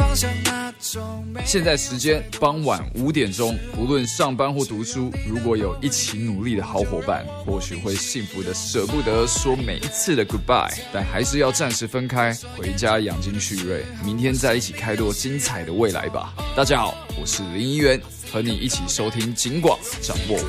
现在时间傍晚5点钟，不论上班或读书，如果有一起努力的好伙伴，或许会幸福的舍不得说每一次的 goodbye， 但还是要暂时分开，回家养精蓄锐，明天再一起开拓精彩的未来吧。大家好，我是林一元，和你一起收听警广，掌握